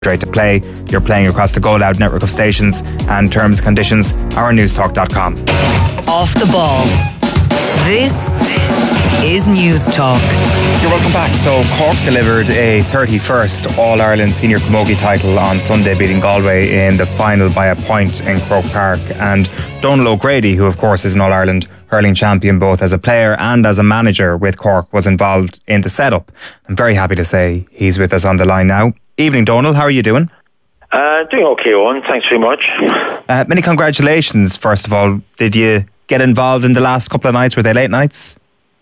Straight to play. You're playing across the Go Loud network of stations, and terms and conditions are on newstalk.com. Off the ball. This is News Talk. You're welcome back. So Cork delivered a 31st All-Ireland Senior Camogie title on Sunday, beating Galway in the final by a point in Croke Park. And Donal O'Grady, who of course is an All-Ireland hurling champion both as a player and as a manager with Cork, was involved in the setup. I'm very happy to say he's with us on the line now. Evening, Donal. How are you doing? Doing okay, Owen. Thanks very much. Many congratulations, first of all. Did you get involved in the last couple of nights? Were they late nights?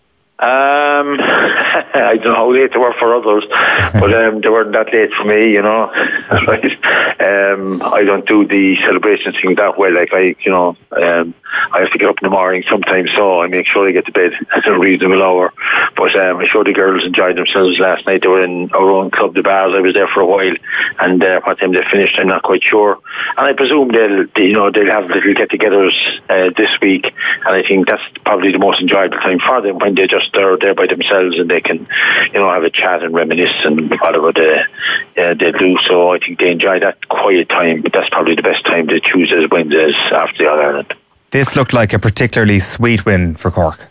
I don't know how late they were for others, but they weren't that late for me, you know. Right? I don't do the celebration thing that way. Like I have to get up in the morning sometimes, so I make sure I get to bed at a reasonable hour. But I'm sure the girls enjoyed themselves last night. They were in our own club, the Bars. I was there for a while, and what time they finished, I'm not quite sure. And I presume they'll have little get-togethers this week, and I think that's probably the most enjoyable time for them, when they just are there by themselves and they can, have a chat and reminisce and whatever they do. So I think they enjoy that quiet time, but that's probably the best time to choose as Wednesdays after the All-Ireland. This looked like a particularly sweet win for Cork.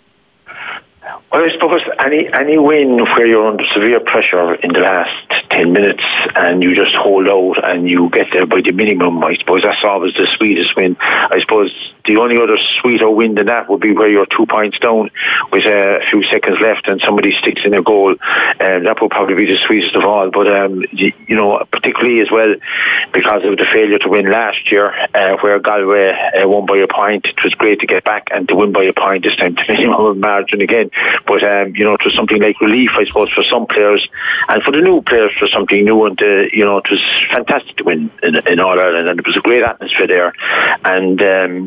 Well, I suppose any win where you're under severe pressure in the last 10 minutes and you just hold out and you get there by the minimum, I suppose that's always the sweetest win. I suppose the only other sweeter win than that would be where you're 2 points down with a few seconds left and somebody sticks in a goal. That would probably be the sweetest of all. But, particularly as well, because of the failure to win last year, where Galway won by a point, it was great to get back and to win by a point this time to minimum margin again. But, it was something like relief, I suppose, for some players, and for the new players, for something new. And, it was fantastic to win in All-Ireland, and it was a great atmosphere there. And,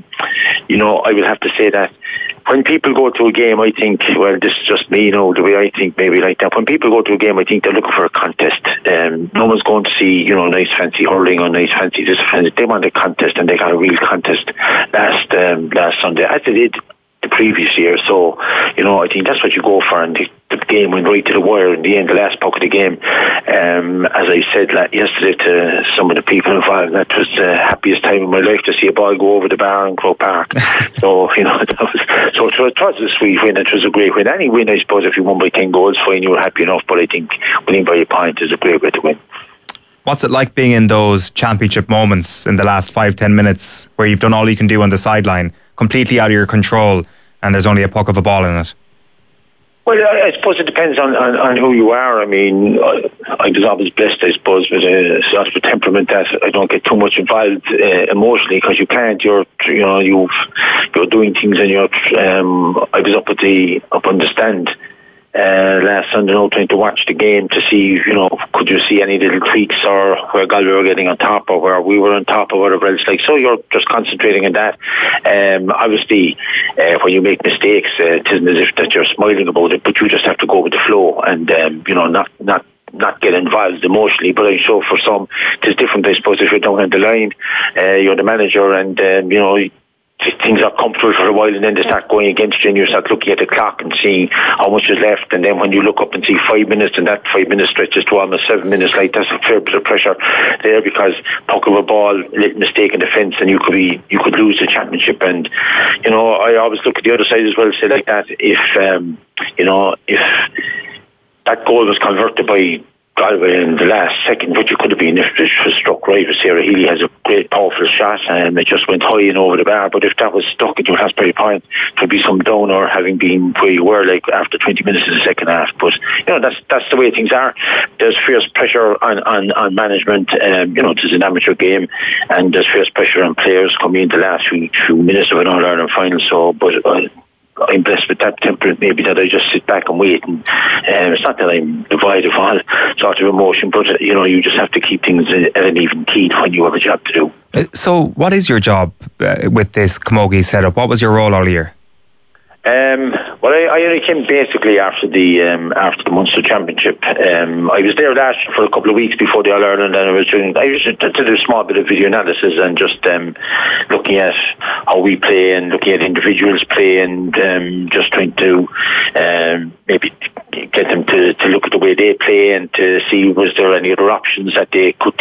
I would have to say that when people go to a game, I think, well, this is just me, the way I think, maybe like that. When people go to a game, I think they're looking for a contest. No one's going to see, nice fancy hurling or nice fancy this. They want a contest, and they got a real contest last Sunday, as they did the previous year. So, I think that's what you go for, and the game went right to the wire in the end, the last puck of the game. As I said yesterday to some of the people involved, that was the happiest time of my life to see a ball go over the bar in Croke Park. So, it was a sweet win. It was a great win. Any win, I suppose, if you won by 10 goals, fine, you were happy enough, but I think winning by a point is a great way to win. What's it like being in those championship moments in the last 5-10 minutes where you've done all you can do on the sideline, completely out of your control, and there's only a puck of a ball in it? Well, I suppose it depends on who you are. I mean, I was always blessed, I suppose, with a sort of a temperament that I don't get too much involved emotionally, because you can't. You're doing things, and I was up on the stand last Sunday night trying to watch the game to see, could you see any little tweaks, or where Galway were getting on top, or where we were on top, or whatever else. So you're just concentrating on that. Obviously, when you make mistakes, it isn't as if that you're smiling about it, but you just have to go with the flow and not get involved emotionally. But I'm sure for some it's different. I suppose if you're down on the line, you're the manager, and things are comfortable for a while, and then they start going against you, and you start looking at the clock and seeing how much is left. And then when you look up and see 5 minutes, and that 5 minutes stretches to almost 7 minutes, that's a fair bit of pressure there, because puck of a ball, little mistake in defence, and you could lose the championship. And I always look at the other side as well, say like that, if that goal was converted by Galway in the last second, which it could have been if it was struck right. Sarah Healy has a great powerful shot, and it just went high and over the bar. But if that was stuck at your Raspberry Point, there'd be some downer having been where you were, after 20 minutes in the second half. But that's the way things are. There's fierce pressure on management. It is an amateur game, and there's fierce pressure on players coming into the last few minutes of an All-Ireland final. So, but I'm blessed with that temperament, maybe, that I just sit back and wait. And it's not that I'm devoid of all sort of emotion, but you just have to keep things at an even key when you have a job to do. So what is your job with this camogie setup? What was your role all year? Well, I only came basically after the Munster Championship. I was there last year for a couple of weeks before the All Ireland, and I was just to do a small bit of video analysis and just looking at how we play and looking at individuals play and just trying to maybe get them to look at the way they play and to see was there any other options that they could